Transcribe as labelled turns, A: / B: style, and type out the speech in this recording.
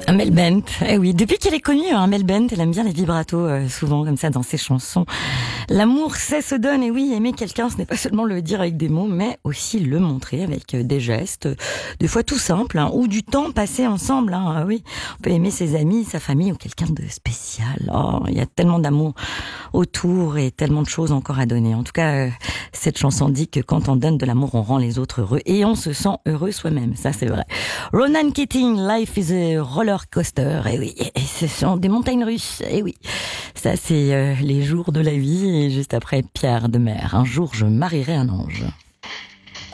A: Mel Bent, eh oui, depuis qu'elle est connue, Mel Bent, elle aime bien les vibratos, souvent comme ça dans ses chansons. L'amour, c'est se donne, et oui, aimer quelqu'un, ce n'est pas seulement le dire avec des mots, mais aussi le montrer avec des gestes, des fois tout simples, ou du temps passé ensemble. Oui, on peut aimer ses amis, sa famille ou quelqu'un de spécial. Oh, il y a tellement d'amour autour et tellement de choses encore à donner. En tout cas, cette chanson dit que quand on donne de l'amour, on rend les autres heureux et on se sent heureux soi-même. Ça, c'est vrai. Ronan Keating, Life is a roller coaster. Et oui, et ce sont des montagnes russes. Et oui, ça, c'est les jours de la vie. Et juste après, Pierre de Mer. Un jour, je marierai un ange.